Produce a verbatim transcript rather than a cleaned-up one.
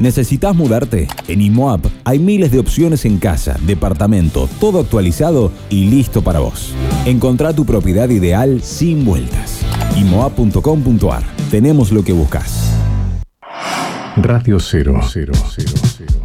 ¿Necesitas mudarte? En IMOAP hay miles de opciones en casa, departamento, todo actualizado y listo para vos. Encontrá tu propiedad ideal sin vueltas. imoap punto com punto ar. Tenemos lo que buscas. Radio Cero. Cero, cero, cero.